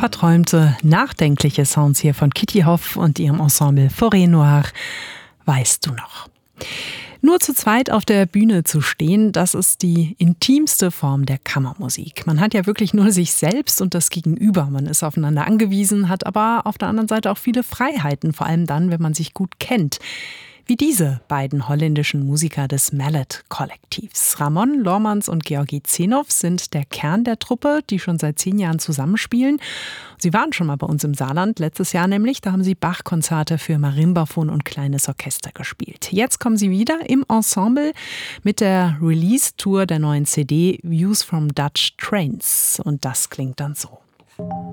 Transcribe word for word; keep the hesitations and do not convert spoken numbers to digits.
verträumte, nachdenkliche Sounds hier von Kitty Hoff und ihrem Ensemble Forêt Noire. Weißt du noch? Nur zu zweit auf der Bühne zu stehen, das ist die intimste Form der Kammermusik. Man hat ja wirklich nur sich selbst und das Gegenüber. Man ist aufeinander angewiesen, hat aber auf der anderen Seite auch viele Freiheiten, vor allem dann, wenn man sich gut kennt. Wie diese beiden holländischen Musiker des Mallet-Kollektivs. Ramon Loormans und Georgi Zenov sind der Kern der Truppe, die schon seit zehn Jahren zusammenspielen. Sie waren schon mal bei uns im Saarland, letztes Jahr nämlich. Da haben sie Bach-Konzerte für Marimbafon und kleines Orchester gespielt. Jetzt kommen sie wieder im Ensemble mit der Release-Tour der neuen C D Views from Dutch Trains. Und das klingt dann so.